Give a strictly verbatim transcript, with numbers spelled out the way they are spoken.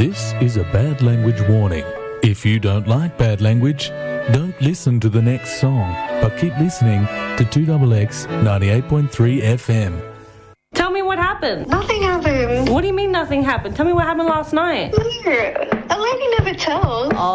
This is a bad language warning. If you don't like bad language, don't listen to the next song, but keep listening to two X X ninety-eight point three F M. Tell me what happened. Nothing happened. What do you mean nothing happened? Tell me what happened last night. A lady never tells.